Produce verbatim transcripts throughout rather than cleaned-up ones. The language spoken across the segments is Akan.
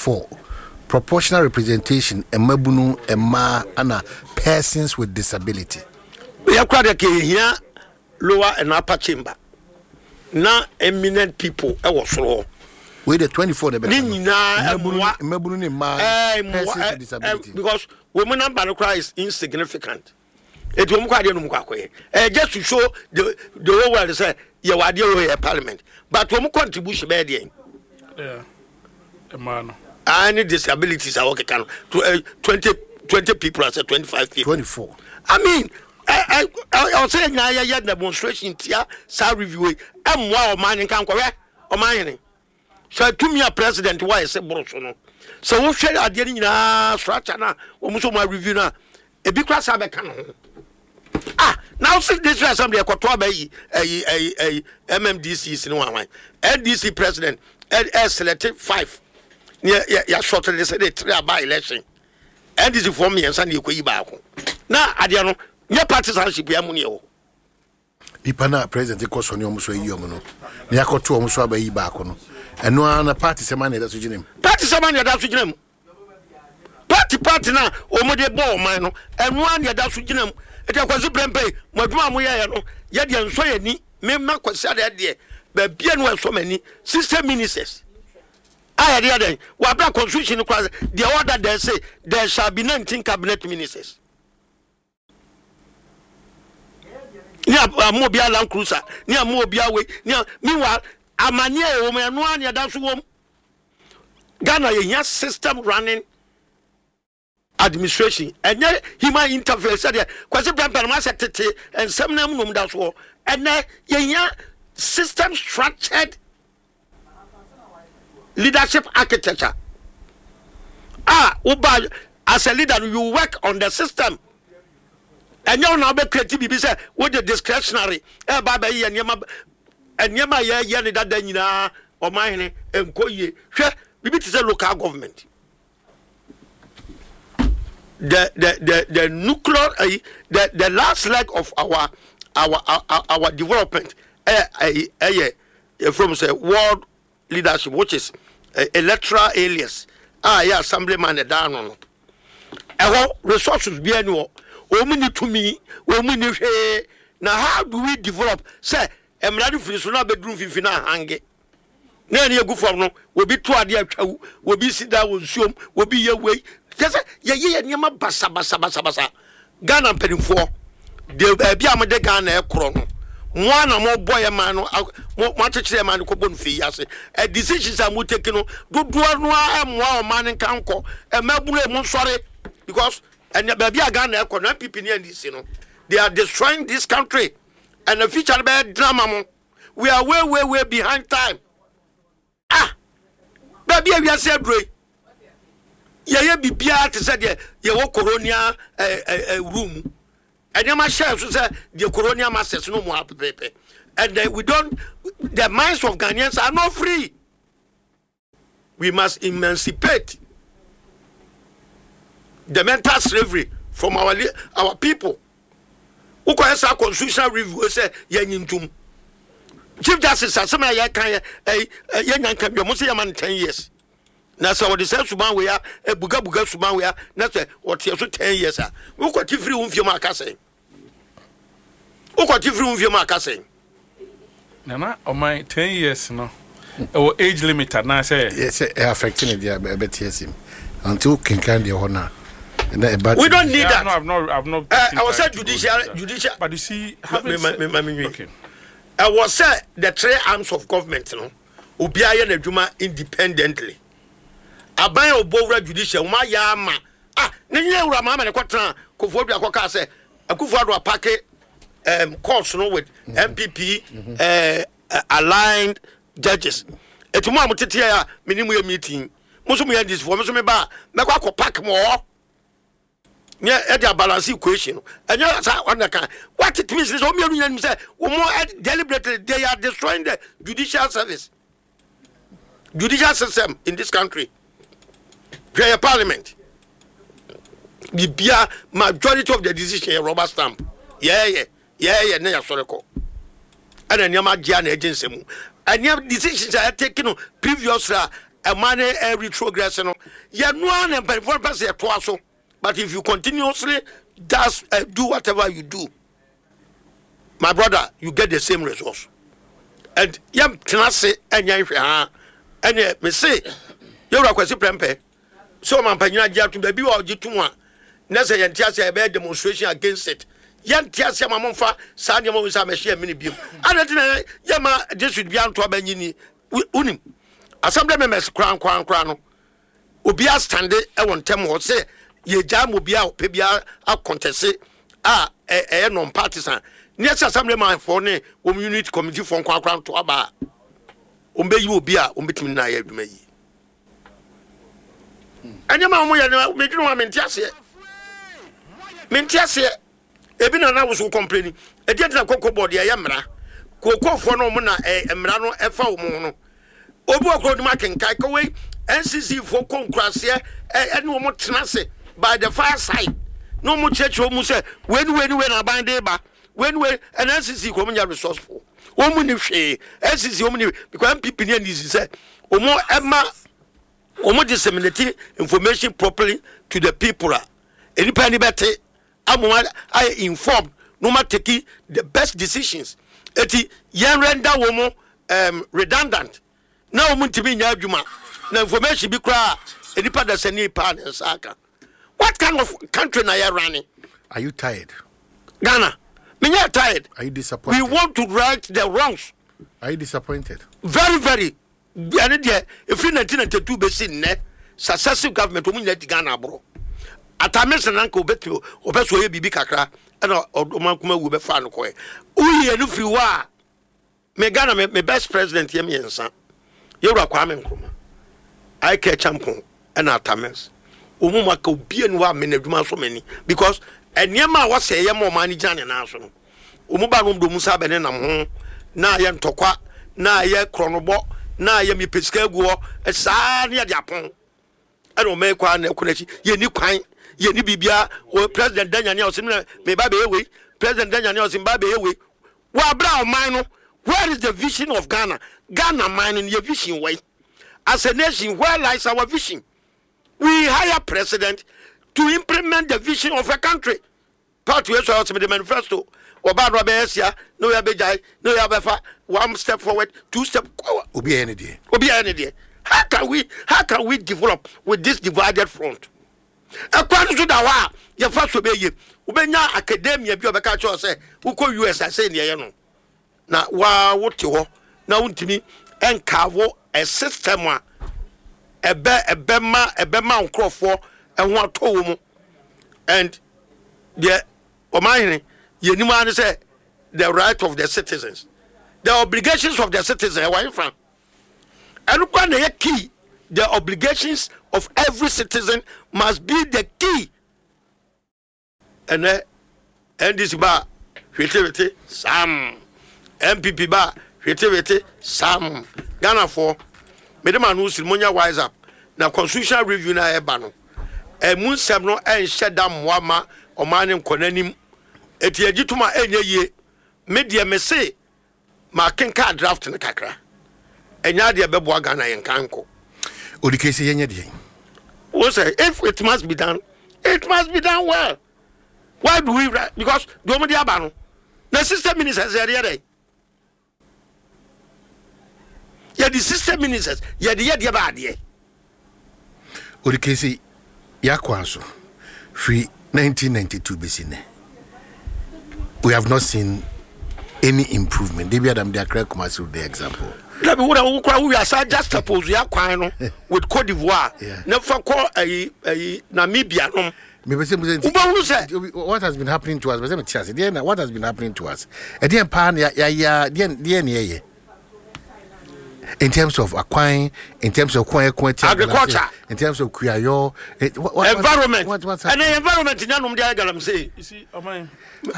twenty-four proportional representation emabunu emma ana persons with disability. We are quite here lower and upper chamber. Now eminent people I was slow. We the twenty-four the emabunu emma persons with disability. Because women and cry is insignificant. It won't quite uh, just to show the the whole world say you are dealing with parliament. But when we contribute bad yeah, man. Any disabilities are okay. Can to uh, twenty, twenty people, I said twenty-five people. twenty-four. I mean, I I I was saying now, yeah, demonstration here, sa review. I'm wow, man, can correct or mining. So to me, a president, why I say Bolsonaro. So we share a dealing na structure na. Almost my review na. A big class have a canon. Ah, now see this is somebody a a a a M M D C is no one. N D C president, L selected five. Yeah, yeah, yeah, shortly they said they three by election. N D C for me and Sandy Kuiba. Now, I don't know, your partisanship, Yamunio. Ipana president, because on your Musso Yomono. Niako to Musaba Ibacono. And no other party semana that's with him. Party semana that's with him. Party party now, or Mode Ball, mine, and one year that's with him. It was a brempe, my mamma, yet and so any, me Marco said that dear, but bien well so many, sister ministers. I had the other, what black constitution across the order they say there shall be nineteen cabinet ministers. Near Mobile Land Cruiser, near Mobile Way, near meanwhile, a mania woman, one year that's woman. Ghana, a young system running. Administration and yet he might interfere said because the and some name that's war and then yeah system structured leadership architecture. Ah, Uba as a leader you work on the system and you now be creative be say with the discretionary eh baba and yama and yama yeah yeah that then you know or mine and go ye sure we say local government. The the the the nuclear uh, the the last leg of our our our, our development uh, uh, uh, from say world leadership which is uh, electoral alias ah yeah assemblyman down on uh, resources be any o mini to me o mini hwe na how do we develop say emrade free so na bedroom fifi na hange na na egu fam no we bi to ade atwa we bi sida wo nsuom we bi ye wei yes ye ye nyama basa basa basa basa Ghana pedinfo de bia am de Ghana e kro no mo na mo boy man no mo atchire man ko bon fi yase e decisions am take no dodo no am wa o man kan ko e maburu mo sore because and bia Ghana e kro no P P ni N D C no they are destroying this country and the future be drama mo we are way way way behind time. Ah, baby, we are said, Bray. Ye be Pia to say, ye walk Coronia room. And your chef said, the Coronia masters no more paper. And we don't, the minds of Ghanaians are not free. We must emancipate the mental slavery from our our people. Who can say constitutional review say, Yantum. Chief Justice asema ya kan eh yenyan kan bi mo se yaman ten years na so we say suban we ya buga buga suban we ya na so what so ten years ah we ko ti free unfie ma aka sen we ko ti free unfie ma aka sen na na o my ten years no our age limit na say yes e affecting the better until can can the honor. We don't need yeah, that. No, I've not I've not uh, I was said judicial judicial but you see having okay. I was said the three arms of government, no, Ubiaya and Juma independently. Abaya Obora judicial, my yama. Ah, Nanya Ramama and Quatra, Kufobia Coca say, a Kufadra packet um course no with mm-hmm. M P P mm-hmm. uh, uh, aligned judges. A tomorrow Titia minimum meeting. Musumi had this for Musumeba, Nakako pack more. Yeah, at the balance equation. And you know what it means is only say deliberately they are destroying the judicial service, judicial system in this country. Via parliament. The majority of the decision rubber stamp. Yeah, yeah, yeah, yeah, yeah, sorry. And then Yama Gian agency. And your decisions are taken previous uh, a money every retrogress no ya no an for person to so but if you continuously does uh, do whatever you do my brother you get the same results and yam tena se enya hwe ha ene me say you ra kwasi prempe so man panyina gya to baby wa ogitum a na say yenti ase be demonstration against it yenti ase ma momfa sa ne mo sa me hye me ne biem anati na yama district bia nto abanyini unim assembly members kran kran kran no obi a stande e won tem ho say ye jam obi a pe bia a contest a e non partisan ni assembly man for ne wo unit committee for kran kran to aba ombe yi obi a ombetimi na ya adwuma yi anya ma mo ya ne medwunu ma menti ase menti ase ebi na na wo so complain e dey na kokko board ya yemra kokko fo no mo na emra no e fa wo mo no obi okro dum akenkai ka we N C C fo konkrase e ne wo mo tenase by the fire side no mo church wo mu se weni weni weni na ban dey ba weni weni N C C ko mo nya resourceful wo mu ni hwe N C C wo mu ni because M P P ne is say o mo ema o mo disseminate information properly to the people any penny better I informed no matter taking the best decisions eti yen render wo mo um redundant na wo ntimi nya adwuma na information bi kra any part that any part saka what kind of country na you running? Are you tired? Ghana me not tired. Are you disappointed? We want to right the wrongs. Are you disappointed? Very very if you nineteen ninety-two be seen ne successive government omu nyati Ghana bro atamese nanka obetu obeso ye bibi kakra e na omankuma wu be fa no koe uye no fi wa me Ghana me, me best president ye me ensa yewura kwa me nkroma I care champion e na atamese omu maka obie no wa me na dwuma so mani because eniema wa se ye mo mani jane na so no omu ba no do musa be ne nam ho na ye ntokwa na ye kronobo na ye mi pesika guo e saa ne de apon e no me kwa na kunachi ye ni kwan ye ni bibia o president Danyane o sim me ba be ewe president Danyane o sim ba be ewe wa bra o man no where is the vision of Ghana? Ghana man in your vision way as a nation where lies our vision? We hire president to implement the vision of a country. Part we so the manifesto oba do be esia no ya bejai no ya befa one step forward two step obi any day obi any day how can we how can we develop with this divided front according to that wa you first so be ye ubenya academia bi obeka cho say uko U S say ne ye no na wa wote ho na untimi enkawo a system a ebe ebe ma ebe ma nkrofo ehun atowo mu and the omahene yenima say the right of the citizens, the obligations of the citizens. Where from? And when they key, the obligations of every citizen must be the key. And then, and this bar, creativity, Sam, M P P bar, creativity, Sam, Ghana for, Madam who's Monia wise up. Now, constitutional review na ebano. A moon seven and shed down Wama or Manim Konenim. Eti agituma enye ye media me say ma kenka draft na kakra enya de bebo Ghana yen kanko odikese yenye de wo say if it must be done it must be done well. Why do we because do mo de aba no na system ministers ye de ye the system ministers ye de ye de ba de odikese yakwanso free nineteen ninety-two besine. We have not seen any improvement. They be Adam they are correct with the example. We are just suppose we are with Cote d'Ivoire. Never call a Namibia. What has been happening to us? What has been happening to us? In terms of acquiring, in terms of agriculture, in terms of kuyayo, environment, what, what's and the environment in Nanum diagram say, you see, oh my,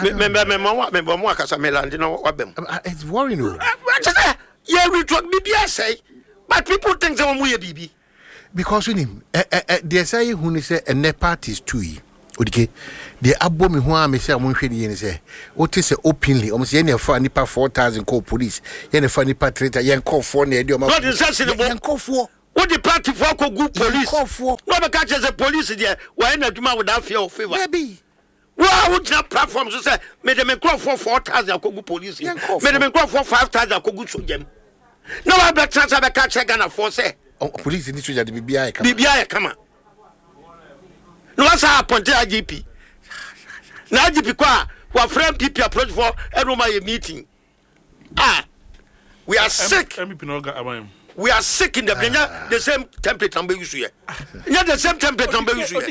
it's worrying you. Yeah, we talk B B S, but people think they want to B B. Because in him, they say who say a ne parties too. Okay, the abo me ho me say am hwede yen say what is openly almost yen fa nipa four thousand call police yen fa nipa three yen call four na e di o ma what is sensible yen call four what the party for ko good police no be catch the police there why na duma without fear of favor baby wow what na platform so say me dem call for four thousand ko good police me dem call for five thousand ko good soldier no I be transfer be catch Ghana for say police ni soldier the bibia e kama bibia e kama no what's appointed I G P na I G P kwa wa friend P P approach for every meeting ah we are sick we are sick in the ah. the same template number use here. Yeah, the same template number use here.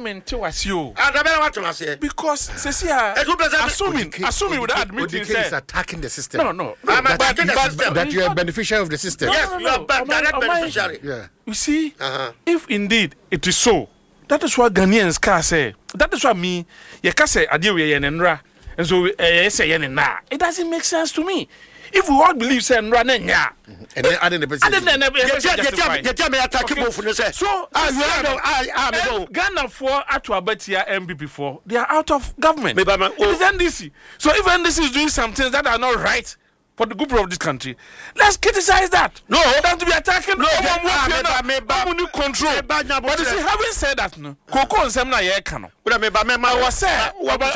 Because Cecilia, assuming assuming with that admitting is attacking the system. No, no, I'm attacking the system. That you are beneficiary of the system. Yes, you are direct beneficiary. Yeah. You see, if indeed it is so, that is what Ghanaians can say. That is what me, you can say, I deal with Yenenra, and so I say Yenena. It doesn't make sense to me. If we all believe say Nra nenya, and then adding the person, and then you tell me attacking both for say. So I I Ghana for Atwa Betia M P P for they are out of government. It is N D C. So if N D C is doing some things that are not right for the good of this country, let's criticize that. No, than to be attacking. No, new control. But you see, having said that, no, Coco and Semna Yekano. I was saying,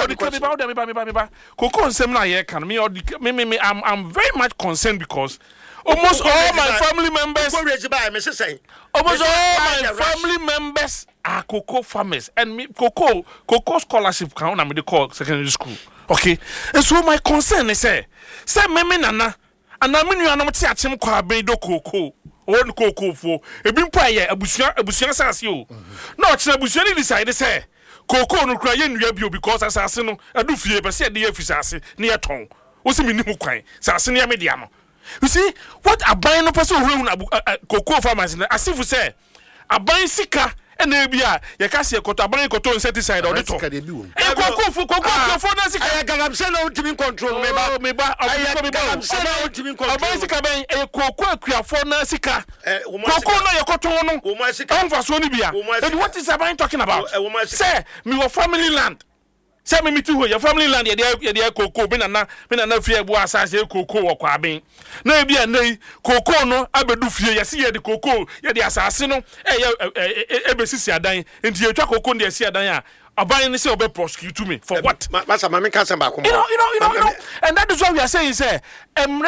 Coco and Semna Yekano. Me, me, me, I'm, I'm very much concerned because almost all my family members, almost all my family members are cocoa farmers, and me, cocoa, cocoa scholarship count. I'm in the call secondary school. Okay, and so my concern is say, say me me nana, and I mean you are not teaching kwa be do cocoa, or cocoa for a bin pie, a bushia, a bushia says you. No, it's a bushia decide say, cocoa no cry in your because assassin, I do fear, but said the officer near tongue. What's the minimum crying? Sassinia mediano. You see, what a buying no person who cocoa farmers as if we say, a buying sicker. And they be a Yacasia Cotabani Coton insecticide or the top. And Coco for Coco for Nancy. I am sent out to be control. Maybe I am sent out to be control. A Coco for Nancy. Coco no Yacotono, Om for Sonibia. And what is Abine talking about? Say, me your family land. Say me to your family land, your dear Coco, Benana, Benana Fear was as a Coco or Quabin. No, be a nay, Coco no, Abedu Fear, you see the Coco, you're the assassin, a Bessia dying, into your Coco, the Sia Daya. A buying the silver prosecute to me for what? Master Mammy can't come back. You know, you know, you know, you know, and that is what we are saying, sir. And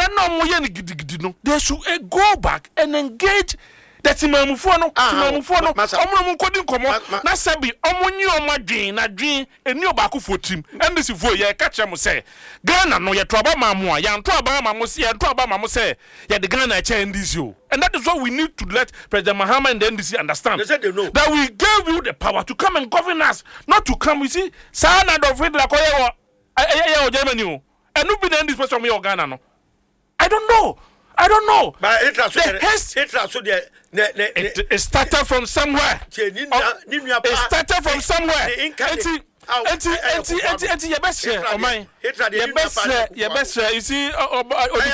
no, they should go back and engage. That's in Mamufono, Mamufono, Omo Kodin Komo, Nasabi, Omoni Omadrin, Nadrin, and new Baku for team. And this is for ye catch them say, Ghana no ya trouble mamma, yan trouble mamusi, and trouble mamuse, ya the Ghana chain this you. And that is what we need to let President Mahama and the N D C understand. They said they know. That we gave you the power to come and govern us, not to come, we see, Sana of it like Oya or Germany. And who be the N D C person of Ghana no? I don't know. I don't know. But it has it it, it started from somewhere. It started from somewhere. Enti enti enti enti your best share o man your best share your best share you see or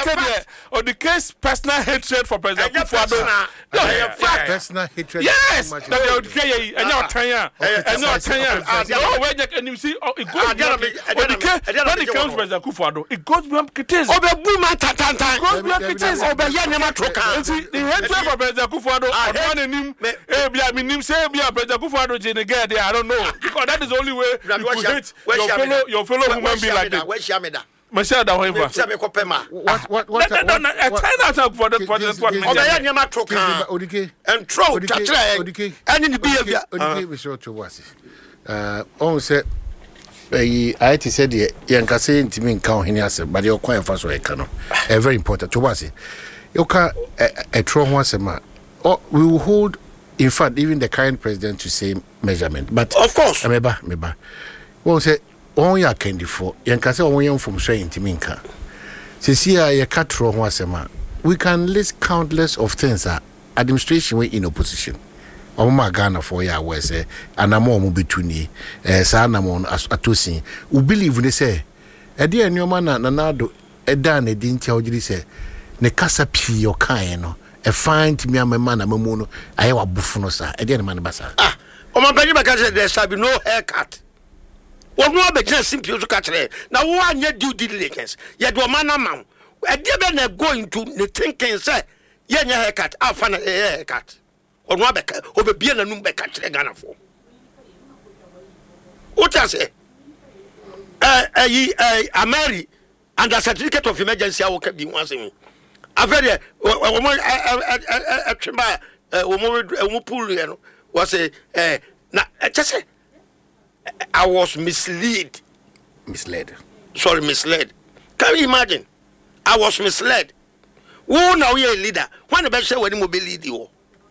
the case personal hatred for President Kufuor personal hatred yes that you okay and your tanya and your tanya oh where and you see it goes beyond the case when it comes President Kufuor it goes beyond criticism obe buma tantan goes beyond criticism obe ya nyama troka enti the hatred for President Kufuor o one nim eh bia minim say bia President Kufuor je ne get there I don't know because that is the only way you could hate your fellow, your fellow human being like that. Where's Yamida? Michelle, that however. What, what, what? No, no, no. I try not for the for the for the. Obeya nyama troka. Odike. And throw tatre. Odike. And in the behavior. Odike we show to was. Uh, on said. Eh, I T said the yankase ntimi nka ohini ase, but your kwan fa so e ka no. Eh, very important to was. You can a throw one sema. Oh, we will hold. In fact, even the current president to same measurement. But of course, meba meba. Well, say on ya candy for yankase on yam from so intiminka. Sisia ya katro ho asema. We can list countless of things that administration we in opposition. Oma Ghana for ya we say anamo mu betuni eh sa anamo atosin. We believe they say e de anyoma na nanado e da na di ntia ogiri say ne kasa pi yo kan no. A fine to me, my man, a mamuno. I have a buffono, sir. I didn't man, bassa. Ah, oh, my baby, because there shall be no haircut. What more be just simple to catch it. Now, one yet due diligence. Yet, one man amount. I didn't going to the thinking, sir. Yeah, your haircut. I'll find a haircut. ono abeka obebie nanum beka kire Ghana fo uta say eh eh eh Ameri and the certificate of emergency I will keep the one saying afere o mo eh twema o mo o mo pool you know was a eh na just say I was misled misled sorry misled can you imagine I was misled who now you a leader when the best when you be lead you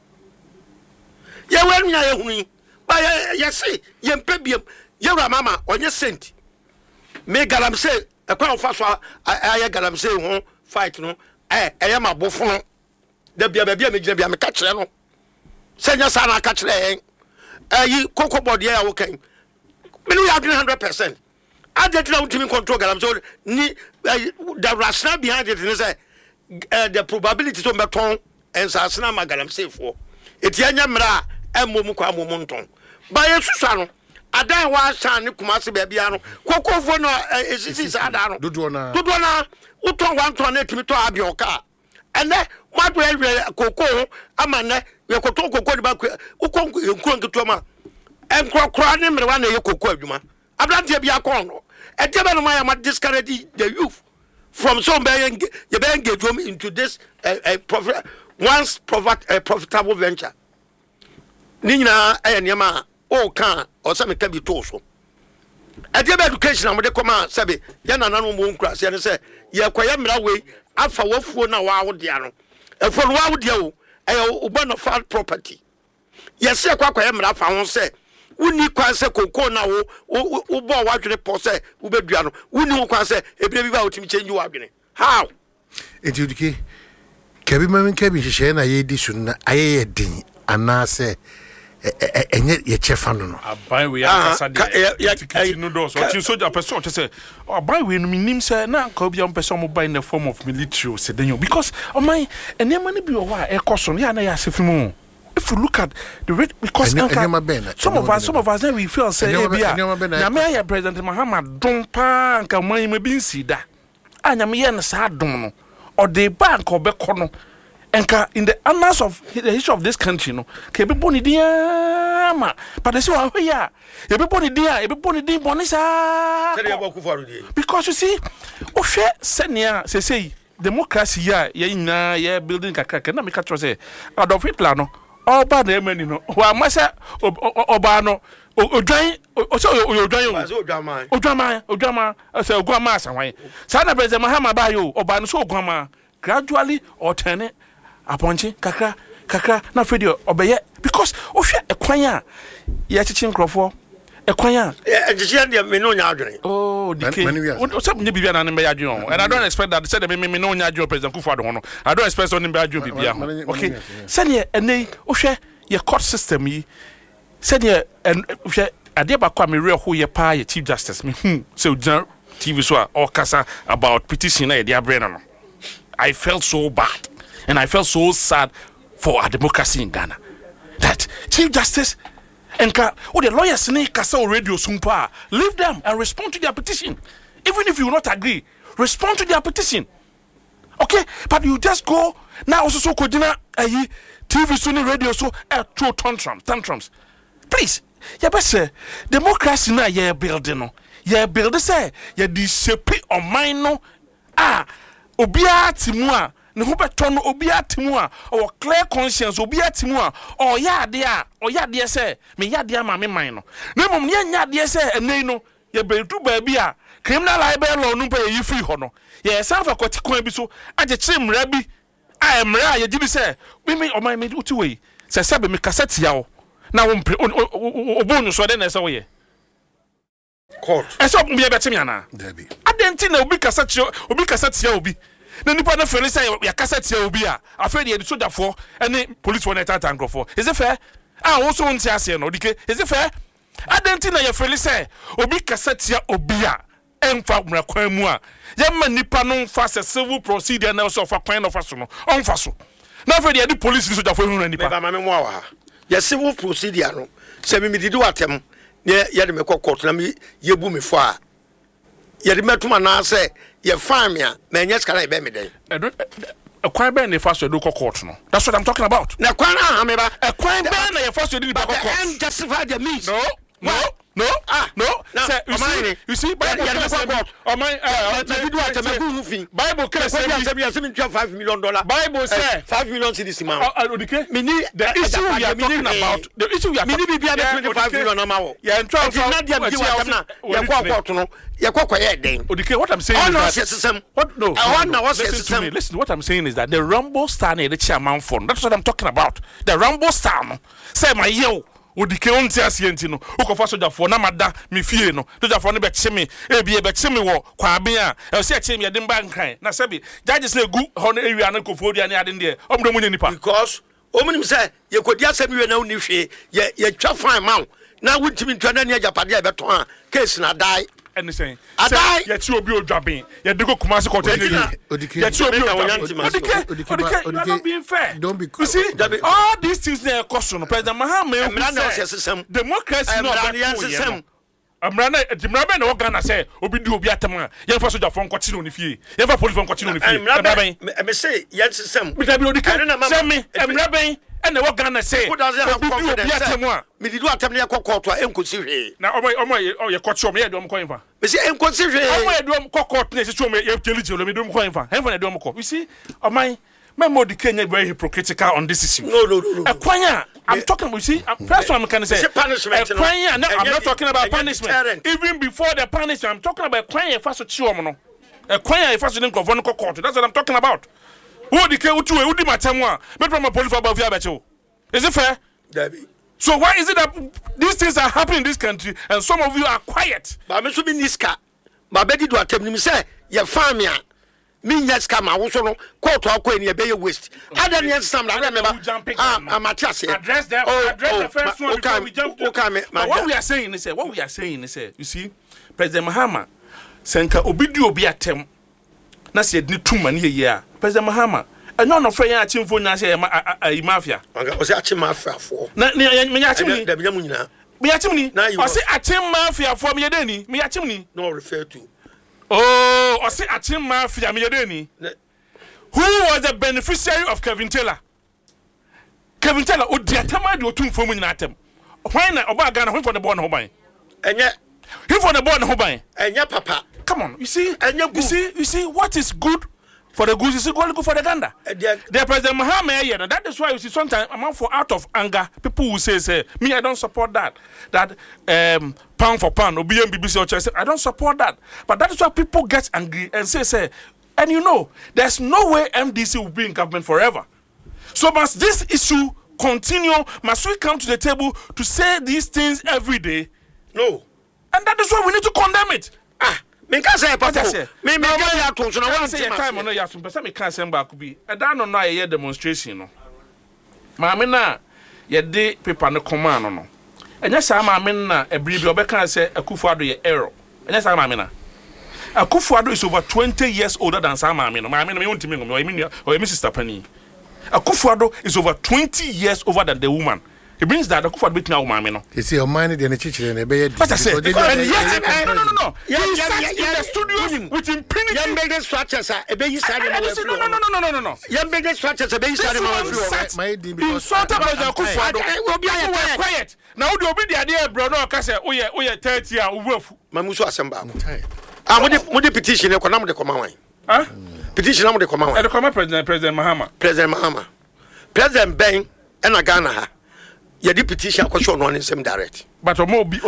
ya when you are huni but you see you pay you mama on your sent me galam say a crown fast I galam say ho fight no eh eh ma bofo da bia bia me gina bia me catch no senya sa na catch eh eh koko body ya wo kan me no ya one hundred percent I did not to control galam so ni the rationale behind it is uh, the probability to beton and sasna magalam say for etianya mra emom kwa momonton ba yesusa no adan wa san ne kumase ba bia no kokofo no esisi sa da no dodo na dodo na uton wan ton na timi to abioka ene madwe koko amane ye koton koko de ba ukon nkuro nketo ma enkrokro ne mre wa na ye koko adwuma abrantie bia kon no e tebe no ma discourage the youth from some being you being get into this uh, uh, profit once profit uh, profitable venture ni nyina eh niam o kan o se me ka bi to so e dey education am dey come sabe ya na nanu mo nkura se ne se ye kwaye mra we afa wafuo na wa wo dia no e fo wa wo dia o e o bona fa property ye se kwa kwaye mra fa ho se wuni kwa se koko na wo wo bo wa dwene po se wo bedua no wuni kwa se ebire bi ba wo timi change wa dwene how etudike kabi mamen kabi hye na ye di sun na aye din anase enye ye chefa no no abai we akasa de tikiti no do so chin soldier person to say abai we no minim say na ka obi am person mo buy in the form of military sedenyo because o man enema ne bi o wa e koso no ya na ya sefimu. If you look at the rate, because and, Anka, and some of us, some of us, then we feel say, "Hey, Bia, na me ya President Mahama don pa Anka man me bin sida, anya me ya na sa don no, or the bank obeko no, Anka in the annals of the history of this country no, ke be boni dia ma, but they say wa ya, e be boni dia, e be boni dia boni sa. Because you see, o she senia say say democracy ya ya ina ya building kakaka na me ka tro say Adolf Hitler no. Oba na emani no wa masa oba no odwan o so odwan o odwan odwan odwan say ogwama asanwan sa na President Mahama ba yo oba no so ogwama gradually or turn aponche kakra kakra na fedio obeye because o hwe ekwan a ye chichi nkrofo ekwan a e chichi na me no nya adwene oh dike o say me bibia na ne be adwene and I don't expect that say me me no nya adwene President Kufuor no I don't expect so ne be adwene bibia okay sene ene o hwe ye court system yi sene hwe ade ba kwa me re ho ye pa ye Chief Justice me hu say T V so or kasa about petition na ye dia brain no I felt so bad and I felt so sad for our democracy in Ghana that Chief Justice and oh, the lawyers need kasa radio sumpa. Leave them and respond to their petition. Even if you will not agree, respond to their petition. Okay, but you just go now. Also, so kodina ayi T V, Sony radio, so uh, throw tantrums, tantrums. Please, yeah, but say democracy na yeah building no, yeah building say yeah disappear on mine no ah obia timua. Ne ho beton obi atimu a o clear conscience obi atimu a o ya de a o ya de se me ya de ma me man no na mom ne nya de se enei no ye bedu ba bi a criminal libel law no pa ye free ho no ye san fa kwati kon bi so age kire mra bi a mra ye gibi se me me o man me uti we se se be me cassette ya o na wo mpre obonu so de na se wo ye court e so me be temi ana Debbie adenti na obi cassette obi cassette ya obi na nipa na fere say ya cassette ya obi a afred ye soldier for any police for net attack for is it fair ah wo so nti ase no dike is it fair adenti na ye fere say obi cassette ya obi a emfa mrakwan mu a ye ma nipa no mfa se civil procedure na so fa kwan no fa so no onfa so na afred ye di police soldier for hu na nipa ba ma me mo wa ye civil procedure no se me didi watem ye ye de me court na me ye bu me fo a ye de metuma na say ye fine me a me nya skara e be me den a crime ban the first do court no. That's what I'm talking about. Na kwan ah me ba. A crime ban the first do court. And justify the means. No. No. No, ah, no. Now, say, you, see, you see, Bible can say, oh my, uh, Bible can say, five million dollars. Bible say, five million cities amount. Okay, the issue we are talking about, the issue we are talking about, twenty-five million amount. Yeah, and try to not the idea. Okay, what I'm saying oh, is that what no, no, no. Listen to me. Listen, what I'm saying is that the Rumble Star need the chairman phone. That's what I'm talking about. The Rumble Star, say my yo. Odike onti asienti no ukofa soja fo na mada me fie no soja fo ne be cheme e bie be cheme wo kwabe a e se cheme ye dem ban kan na sebi judges na gu ho na ewia na kofo dia ne ade de omdo munye nipa because omunim say ye kodi asemi we na uni hwe ye ye twa fine ma na wuntimi ntwa na ne agapade e beton a case na dai anything adai ye ti obi odwaben ye de go kumase court any ye ti obi odwaben odike you are not being fair don't be you see all these things they cost no president Mahama democracy no be amrana demraba na Ghana say obi di obi atema ye fa soja fon kwati no ni fie ye fa police fon kwati no ni fie amraba me say ye system me da bi odike say me amraba and the Ghana say, who doesn't have confidence? Me did not tell me a court or inconsiderate. Now, oh, my, oh, my, oh, your court show me a drum coin for. Me say inconsiderate. Oh, my drum court, place show me a television, let me do coin for. Heaven, a drum court. You see, oh, my, my more the Kenya very hypocritical on this issue. No, no, no, no. A choir, I'm talking, you see, first one, I can say, punishment. A choir, no, I'm not talking about punishment. Even before the punishment, I'm talking about choir first of Chiomono. A choir first in Governor Court. That's what I'm talking about. Who the K two, who did my temwa? But from a police above Yabacho. Is it fair? Debbie. So why is it that these things are happening in this country and some of you are quiet? But I'm assuming this car. But Betty do attempt me say, your family. Me yes come I also know court or coin be waste. I don't yes some I remember. Ah, Matthias address them address the first one before we jump to what we are saying is what we are saying is you see President Mahama senka obidi obi atem na se ni two man here President Mahama and none of ya chimfo nya say a mafia o say achim mafia for na me nya achim ni da biamu nyina me achim ni o say achim mafia for me yedani me achim ni no refer to oh o say achim mafia me yedani who was the beneficiary of Kevin Taylor Kevin Taylor o dia tama de otumfo mu nyina atem why na oba Ghana who for the born ho ban enye who for the born ho ban enye papa come on you see you see you see what is good for the goose is good for the gander. Uh, the President Mahama here, and that is why you see sometimes I'm for out of anger. People will say, say, me, I don't support that. That um pound for pound, or B M B B C or I don't support that. But that is why people get angry and say, say, and you know, there's no way M D C will be in government forever. So must this issue continue? Must we come to the table to say these things every day? No. And that is why we need to condemn it. Ah. Me can say papa me me can ya to so na wan say time no ya so pesa me can say back bi e da no no aye demonstration no maame na ye de paper no command no no enya sa maame na ebri bi obeka say Akufo-Addo ye error enya sa maame na Akufo-Addo is over twenty years older than sa maame no maame no me wontimi ngom o me o me sister pani Akufo-Addo is over twenty years older than the woman. It means that the Akufo-Addo bit now, mamma. You see, your money, the teacher, and a bed. But I said, and yet, no, no, no, no. You sat in the studio with impunity. Young beggars structures are a baby side. No, no, no, no, no, no, no. Young beggars structures are a baby side. You sort of the Akufo-Addo will be quiet. Now, you'll be the idea, brother, because we are, we are thirty years old. Mamuso Asamba. Ah, what the petition, the command, the command. Huh? Petition of the command. The command president, President Mahama. President Mahama. President Ben and Ghana. Your petition was shown on him direct. But Omo Obi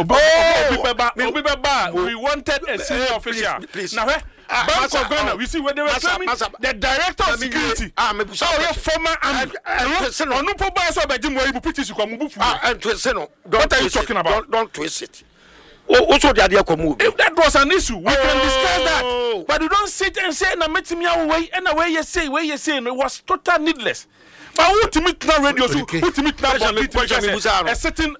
Obi Baba, we wanted a senior official. Please. Now, Bank of Ghana, we see when they were coming, the director of security. Ah, me busa. Oh, former and no problem. So, but Jim, we petition come move. Ah, and twist no. What are you talking about? Don't twist it. Also, the idea come move. If that was an issue, we can discuss that. But you don't sit and say, "Na meet me away," and the way you say, where you say, it was total needless. But who to meet now radio? Who to meet now? A certain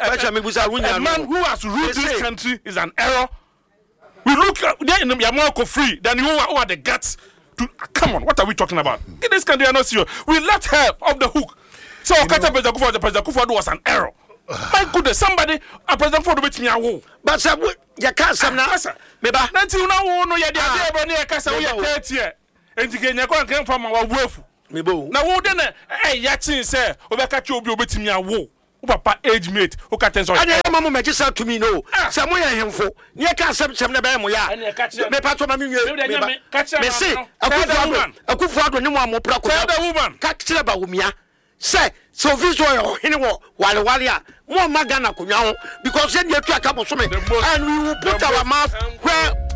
a man who has ruled this country is an error. We look there in the Yamako free. Then who are, who are the guts to come on? What are we talking about? In this country, I not serious. We left her off the hook. So Okata President Akufo-Addo, the President Akufo-Addo was an error. My goodness, somebody a President Akufo-Addo bet me awo. But sir, you can't say now. Meba. Nanti una wo no ya dia dia bro ne ya kasa wo ya thirty. Enti Kenya kwa kan from our wolf. me bo na wo de na eh yatin say obeka che obi obetimi awo wo papa age mate wo ka ten so anya ya mama me gisa to me no say mo ya hemfo ne ka asem sem na be mo ya me pa to ma me nwie me say akufu akufu ado ne mo amopra ko ka kire ba wo mia say so visual o hene wo wale wale a mo ma Ghana konwa ho because say dey tu aka bo so me and we will put our mouth where